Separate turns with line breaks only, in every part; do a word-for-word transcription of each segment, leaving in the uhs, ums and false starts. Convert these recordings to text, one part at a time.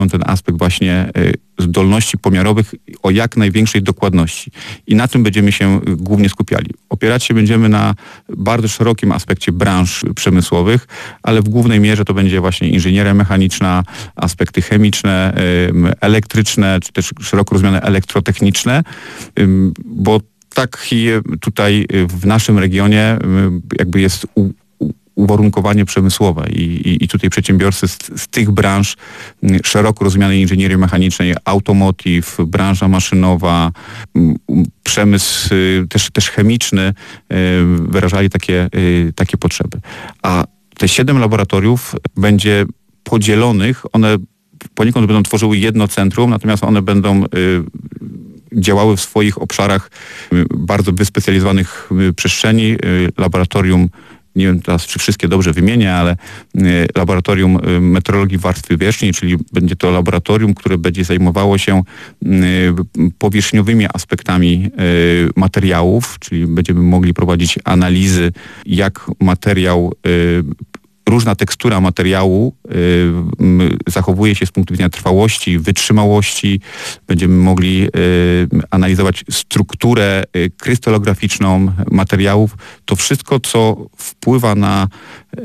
ten aspekt właśnie zdolności pomiarowych o jak największej dokładności. I na tym będziemy się głównie skupiali. Opierać się będziemy na bardzo szerokim aspekcie branż przemysłowych, ale w głównej mierze to będzie właśnie inżynieria mechaniczna, aspekty chemiczne, elektryczne, czy też szeroko rozumiane elektrotechniczne, bo tak tutaj w naszym regionie jakby jest u, uwarunkowanie przemysłowe i, i, i tutaj przedsiębiorcy z, z tych branż szeroko rozumianej inżynierii mechanicznej, automotive, branża maszynowa, przemysł też, też chemiczny wyrażali takie, takie potrzeby. A te siedem laboratoriów będzie podzielonych, one poniekąd będą tworzyły jedno centrum, natomiast one będą działały w swoich obszarach bardzo wyspecjalizowanych przestrzeni. Laboratorium, nie wiem teraz, czy wszystkie dobrze wymienię, ale laboratorium meteorologii warstwy wierzchniej, czyli będzie to laboratorium, które będzie zajmowało się powierzchniowymi aspektami materiałów, czyli będziemy mogli prowadzić analizy, jak materiał, różna tekstura materiału y, zachowuje się z punktu widzenia trwałości, wytrzymałości. Będziemy mogli y, analizować strukturę y, krystalograficzną materiałów. To wszystko, co wpływa na y,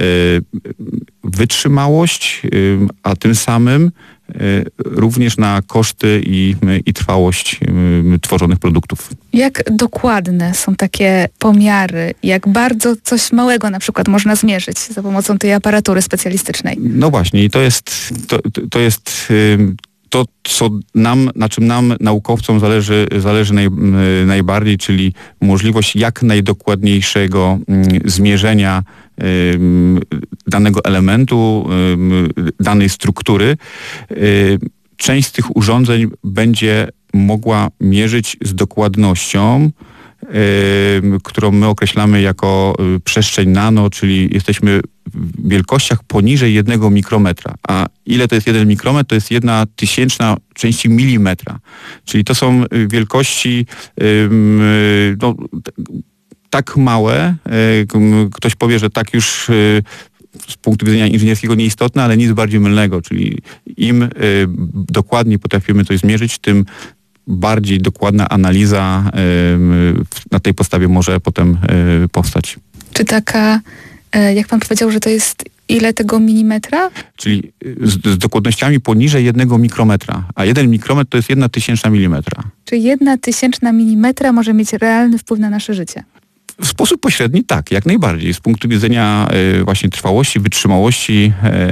wytrzymałość, y, a tym samym również na koszty i, i trwałość tworzonych produktów.
Jak dokładne są takie pomiary? Jak bardzo coś małego na przykład można zmierzyć za pomocą tej aparatury specjalistycznej?
No właśnie i to jest to, to jest to, co nam, na czym nam, naukowcom zależy, zależy naj, najbardziej, czyli możliwość jak najdokładniejszego zmierzenia danego elementu, danej struktury. Część z tych urządzeń będzie mogła mierzyć z dokładnością, którą my określamy jako przestrzeń nano, czyli jesteśmy w wielkościach poniżej jednego mikrometra. A ile to jest jeden mikrometr? To jest jedna tysięczna części milimetra. Czyli to są wielkości no, tak małe, ktoś powie, że tak już z punktu widzenia inżynierskiego nieistotne, ale nic bardziej mylnego, czyli im dokładniej potrafimy coś zmierzyć, tym bardziej dokładna analiza na tej podstawie może potem powstać.
Czy taka, jak pan powiedział, że to jest ile tego milimetra?
Czyli z, z dokładnościami poniżej jednego mikrometra, a jeden mikrometr to jest jedna tysięczna milimetra.
Czyli jedna tysięczna milimetra może mieć realny wpływ na nasze życie?
W sposób pośredni tak, jak najbardziej. Z punktu widzenia y, właśnie trwałości, wytrzymałości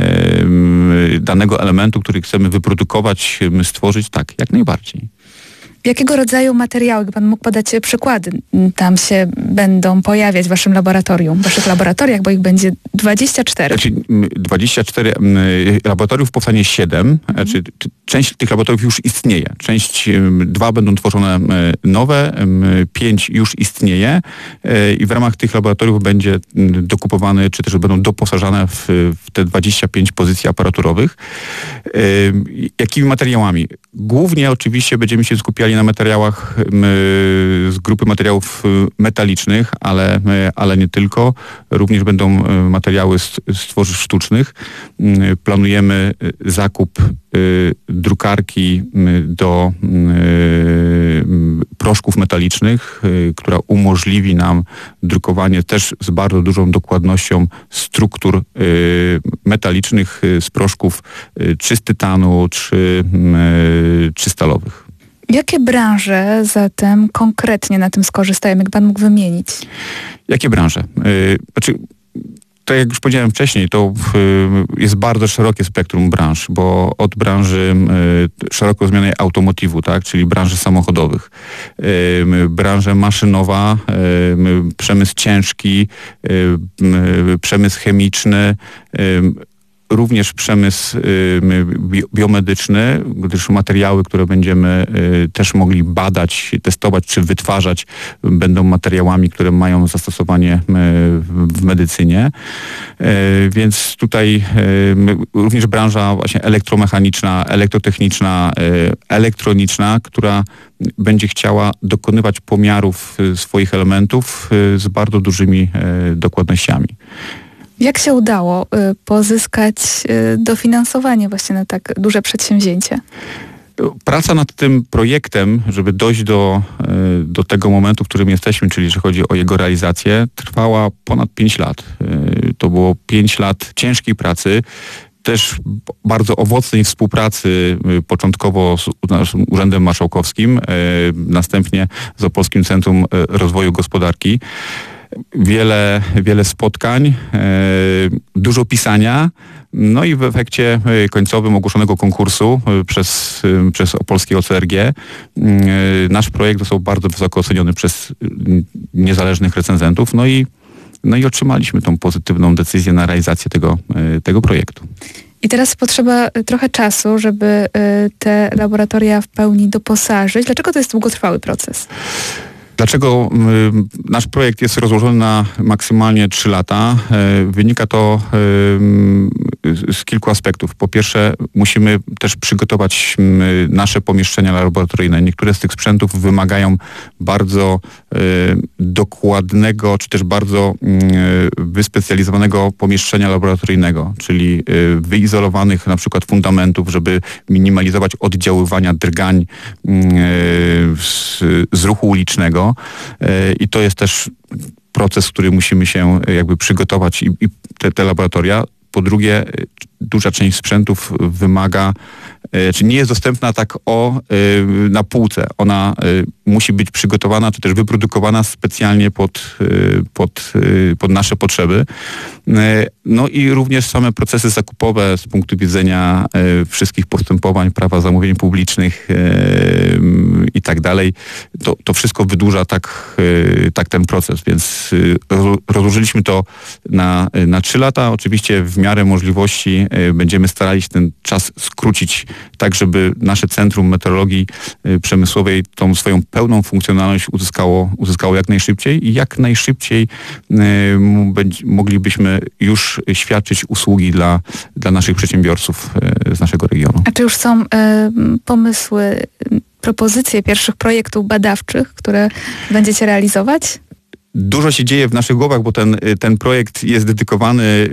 y, danego elementu, który chcemy wyprodukować, y, stworzyć, tak, jak najbardziej.
Jakiego rodzaju materiały, gdyby pan mógł podać przykłady, tam się będą pojawiać w waszym laboratorium, w waszych laboratoriach, bo ich będzie dwadzieścia cztery.
Znaczy, dwadzieścia cztery laboratoriów powstanie siedem, mhm. znaczy, część tych laboratoriów już istnieje. Część, dwa będą tworzone nowe, pięć już istnieje i w ramach tych laboratoriów będzie dokupowany, czy też będą doposażane w, w te dwadzieścia pięć pozycji aparaturowych. Jakimi materiałami? Głównie oczywiście będziemy się skupiali na materiałach z grupy materiałów metalicznych, ale, ale nie tylko. Również będą materiały z, z tworzyw sztucznych. Planujemy zakup drukarki do proszków metalicznych, która umożliwi nam drukowanie też z bardzo dużą dokładnością struktur metalicznych z proszków czy z tytanu, czy, czy stalowych.
Jakie branże zatem konkretnie na tym skorzystają, jak pan mógł wymienić?
Jakie branże? Znaczy, tak jak już powiedziałem wcześniej, to jest bardzo szerokie spektrum branż, bo od branży szeroko rozumianej automotywu, tak, czyli branży samochodowych, branża maszynowa, przemysł ciężki, przemysł chemiczny, również przemysł biomedyczny, gdyż materiały, które będziemy też mogli badać, testować czy wytwarzać, będą materiałami, które mają zastosowanie w medycynie. Więc tutaj również branża właśnie elektromechaniczna, elektrotechniczna, elektroniczna, która będzie chciała dokonywać pomiarów swoich elementów z bardzo dużymi dokładnościami.
Jak się udało y, pozyskać y, dofinansowanie właśnie na tak duże przedsięwzięcie?
Praca nad tym projektem, żeby dojść do, do tego momentu, w którym jesteśmy, czyli że chodzi o jego realizację, trwała ponad pięć lat. To było pięć lat ciężkiej pracy, też bardzo owocnej współpracy, początkowo z naszym Urzędem Marszałkowskim, następnie z Opolskim Centrum Rozwoju Gospodarki. Wiele, wiele spotkań, dużo pisania, no i w efekcie końcowym ogłoszonego konkursu przez, przez Opolskie O C R G nasz projekt został bardzo wysoko oceniony przez niezależnych recenzentów, no i, no i otrzymaliśmy tą pozytywną decyzję na realizację tego, tego projektu.
I teraz potrzeba trochę czasu, żeby te laboratoria w pełni doposażyć. Dlaczego to jest długotrwały proces?
Dlaczego y, nasz projekt jest rozłożony na maksymalnie trzy lata? Y, wynika to y, z kilku aspektów. Po pierwsze, musimy też przygotować y, nasze pomieszczenia laboratoryjne. Niektóre z tych sprzętów wymagają bardzo y, dokładnego, czy też bardzo y, wyspecjalizowanego pomieszczenia laboratoryjnego, czyli y, wyizolowanych na przykład fundamentów, żeby minimalizować oddziaływania drgań y, z, z ruchu ulicznego. I to jest też proces, który musimy się jakby przygotować i, i te, te laboratoria. Po drugie, duża część sprzętów wymaga, czy nie jest dostępna tak o na półce. Ona musi być przygotowana, czy też wyprodukowana specjalnie pod, pod, pod nasze potrzeby. No i również same procesy zakupowe z punktu widzenia wszystkich postępowań, prawa zamówień publicznych i tak dalej. To, to wszystko wydłuża tak, tak ten proces, więc rozłożyliśmy to na, na trzy lata. Oczywiście w miarę możliwości będziemy starali się ten czas skrócić tak, żeby nasze Centrum Meteorologii Przemysłowej tą swoją pełną funkcjonalność uzyskało, uzyskało jak najszybciej i jak najszybciej moglibyśmy już świadczyć usługi dla, dla naszych przedsiębiorców z naszego regionu.
A czy już są y, pomysły, propozycje pierwszych projektów badawczych, które będziecie realizować?
Dużo się dzieje w naszych głowach, bo ten, ten projekt jest dedykowany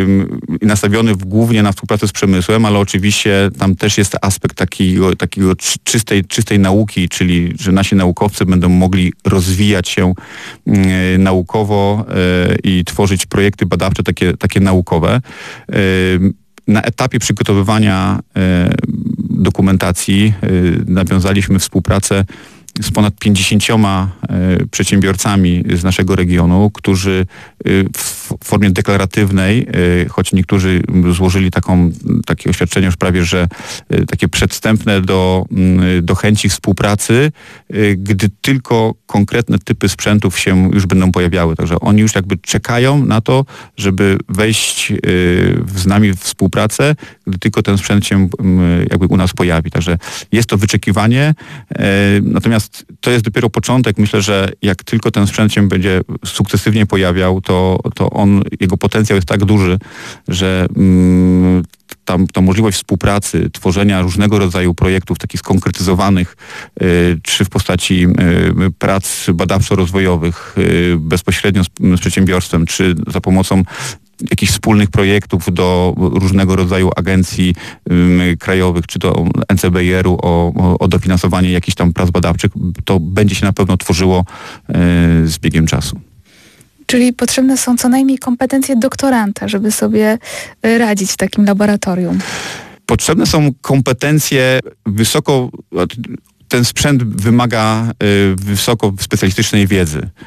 i nastawiony głównie na współpracę z przemysłem, ale oczywiście tam też jest aspekt takiego, takiego czystej, czystej nauki, czyli że nasi naukowcy będą mogli rozwijać się y, naukowo y, i tworzyć projekty badawcze takie, takie naukowe. Y, na etapie przygotowywania y, dokumentacji y, nawiązaliśmy współpracę z ponad pięćdziesięcioma y, przedsiębiorcami z naszego regionu, którzy y, w formie deklaratywnej, y, choć niektórzy złożyli taką, takie oświadczenie już prawie, że y, takie przedstępne do, y, do chęci współpracy, y, gdy tylko konkretne typy sprzętów się już będą pojawiały. Także oni już jakby czekają na to, żeby wejść y, z nami w współpracę, gdy tylko ten sprzęt się y, jakby u nas pojawi. Także jest to wyczekiwanie, y, natomiast to jest dopiero początek. Myślę, że jak tylko ten sprzęt się będzie sukcesywnie pojawiał, to, to on, jego potencjał jest tak duży, że mm, ta, ta możliwość współpracy, tworzenia różnego rodzaju projektów takich skonkretyzowanych, y, czy w postaci y, prac badawczo-rozwojowych y, bezpośrednio z, z przedsiębiorstwem, czy za pomocą jakichś wspólnych projektów do różnego rodzaju agencji um, krajowych, czy do N C B I R-u o, o, o dofinansowanie jakichś tam prac badawczych, to będzie się na pewno tworzyło e, z biegiem czasu.
Czyli potrzebne są co najmniej kompetencje doktoranta, żeby sobie radzić w takim laboratorium.
Potrzebne są kompetencje wysoko... Ten sprzęt wymaga y, wysoko specjalistycznej wiedzy y,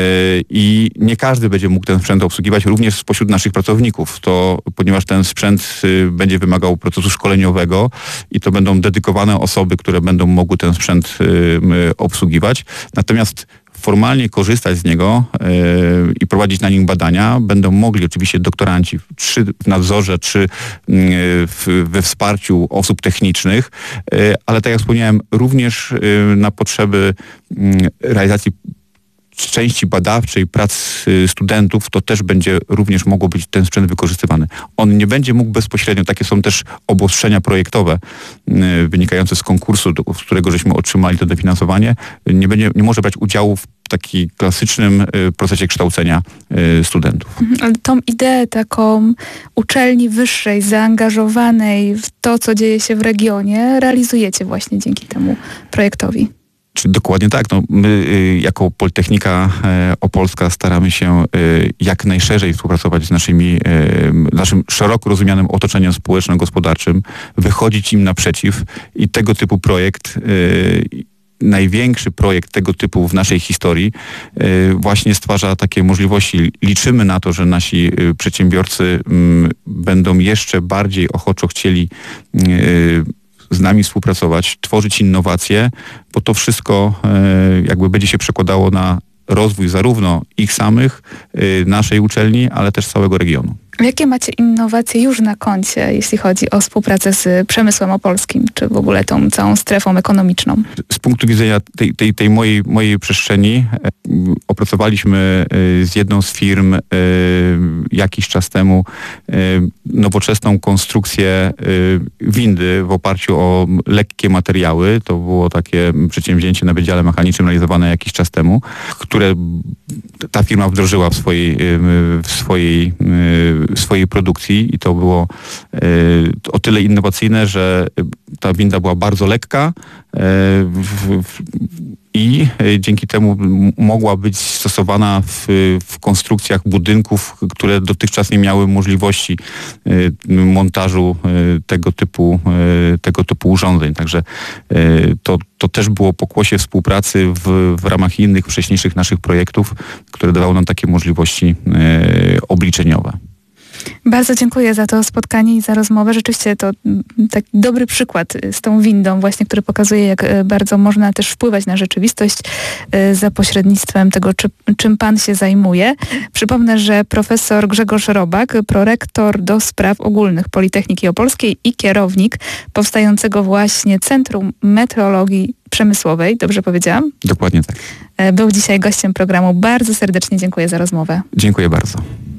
i nie każdy będzie mógł ten sprzęt obsługiwać, również spośród naszych pracowników, to, ponieważ ten sprzęt y, będzie wymagał procesu szkoleniowego i to będą dedykowane osoby, które będą mogły ten sprzęt y, y, obsługiwać. Natomiast formalnie korzystać z niego yy, i prowadzić na nim badania będą mogli oczywiście doktoranci, czy w nadzorze, czy yy, w, we wsparciu osób technicznych, yy, ale tak jak wspomniałem, również yy, na potrzeby yy, realizacji części badawczej, prac studentów, to też będzie również mogło być ten sprzęt wykorzystywany. On nie będzie mógł bezpośrednio, takie są też obostrzenia projektowe yy, wynikające z konkursu, do, z którego żeśmy otrzymali to dofinansowanie, nie, będzie, nie może brać udziału w takim klasycznym procesie kształcenia studentów.
Ale tą ideę taką uczelni wyższej, zaangażowanej w to, co dzieje się w regionie, realizujecie właśnie dzięki temu projektowi.
Czy dokładnie tak. No, my y, jako Politechnika y, Opolska staramy się y, jak najszerzej współpracować z naszymi, y, naszym szeroko rozumianym otoczeniem społeczno-gospodarczym, wychodzić im naprzeciw i tego typu projekt, y, największy projekt tego typu w naszej historii y, właśnie stwarza takie możliwości. Liczymy na to, że nasi y, przedsiębiorcy y, będą jeszcze bardziej ochoczo chcieli y, z nami współpracować, tworzyć innowacje, bo to wszystko e, jakby będzie się przekładało na rozwój zarówno ich samych, y, naszej uczelni, ale też całego regionu.
Jakie macie innowacje już na koncie, jeśli chodzi o współpracę z przemysłem opolskim, czy w ogóle tą całą strefą ekonomiczną?
Z punktu widzenia tej, tej, tej mojej, mojej przestrzeni e, opracowaliśmy e, z jedną z firm e, jakiś czas temu e, nowoczesną konstrukcję e, windy w oparciu o lekkie materiały. To było takie przedsięwzięcie na Wydziale Mechanicznym realizowane jakiś czas temu, które ta firma wdrożyła w swojej, w swojej, w swojej produkcji i to było o tyle innowacyjne, że ta winda była bardzo lekka i dzięki temu mogła być stosowana w, w konstrukcjach budynków, które dotychczas nie miały możliwości montażu tego typu, tego typu urządzeń. Także to, to też było pokłosie współpracy w, w ramach innych wcześniejszych naszych projektów, które dawały nam takie możliwości obliczeniowe.
Bardzo dziękuję za to spotkanie i za rozmowę. Rzeczywiście to taki dobry przykład z tą windą właśnie, który pokazuje, jak bardzo można też wpływać na rzeczywistość za pośrednictwem tego, czy, czym pan się zajmuje. Przypomnę, że profesor Grzegorz Robak, prorektor do spraw ogólnych Politechniki Opolskiej i kierownik powstającego właśnie Centrum Metrologii Przemysłowej. Dobrze powiedziałam?
Dokładnie tak.
Był dzisiaj gościem programu. Bardzo serdecznie dziękuję za rozmowę.
Dziękuję bardzo.